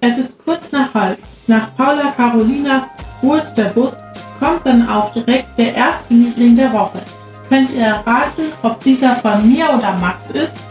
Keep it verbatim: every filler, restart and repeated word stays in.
Es ist kurz nach halb. Nach Paula Carolina, Wo ist der Bus? Kommt dann auch direkt der erste Liebling der Woche. Könnt ihr erraten, ob dieser von mir oder Max ist?